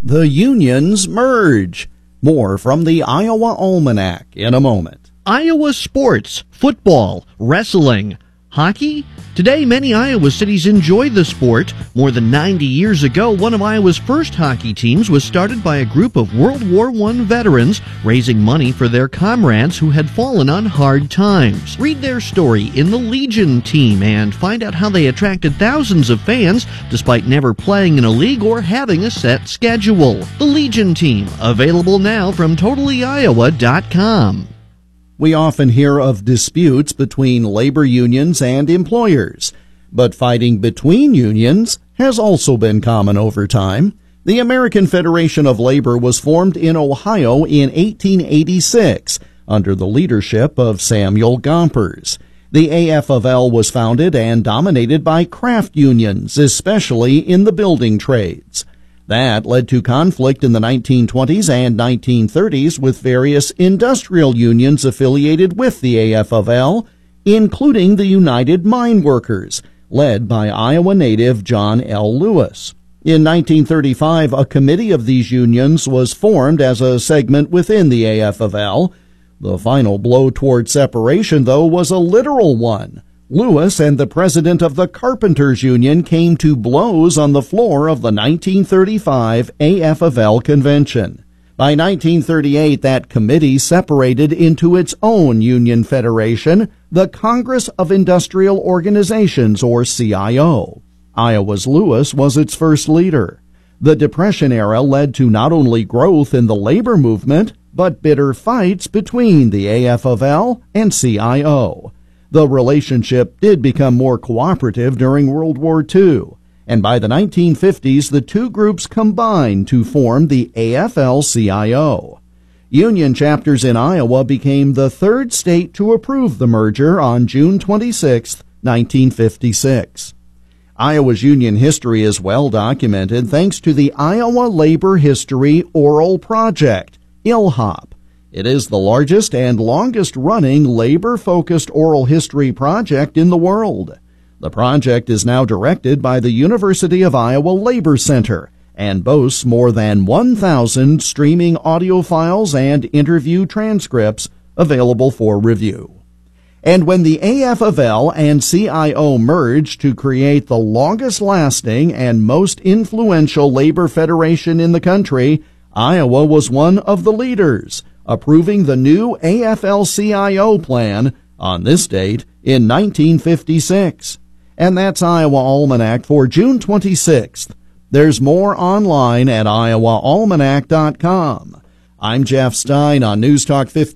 The unions merge. More from the Iowa Almanac in a moment. Iowa sports, football, wrestling, hockey. Today, many Iowa cities enjoy the sport. More than 90 years ago, one of Iowa's first hockey teams was started by a group of World War I veterans raising money for their comrades who had fallen on hard times. Read their story in the Legion team and find out how they attracted thousands of fans despite never playing in a league or having a set schedule. The Legion team, available now from TotallyIowa.com. We often hear of disputes between labor unions and employers, but fighting between unions has also been common over time. The American Federation of Labor was formed in Ohio in 1886 under the leadership of Samuel Gompers. The AF-of-L was founded and dominated by craft unions, especially in the building trades. That led to conflict in the 1920s and 1930s with various industrial unions affiliated with the AF-of-L, including the United Mine Workers, led by Iowa native John L. Lewis. In 1935, a committee of these unions was formed as a segment within the AF-of-L. The final blow toward separation, though, was a literal one. Lewis and the president of the Carpenters Union came to blows on the floor of the 1935 AF-of-L convention. By 1938, that committee separated into its own union federation, the Congress of Industrial Organizations, or CIO. Iowa's Lewis was its first leader. The Depression era led to not only growth in the labor movement, but bitter fights between the AF-of-L and CIO. The relationship did become more cooperative during World War II, and by the 1950s the two groups combined to form the AFL-CIO. Union chapters in Iowa became the third state to approve the merger on June 26, 1956. Iowa's union history is well documented thanks to the Iowa Labor History Oral Project, ILHOP. It is the largest and longest-running labor-focused oral history project in the world. The project is now directed by the University of Iowa Labor Center and boasts more than 1,000 streaming audio files and interview transcripts available for review. And when the AF-of-L and CIO merged to create the longest-lasting and most influential labor federation in the country, Iowa was one of the leaders, approving the new AFL-CIO plan on this date in 1956. And that's Iowa Almanac for June 26th. There's more online at iowaalmanac.com. I'm Jeff Stein on News Talk 15.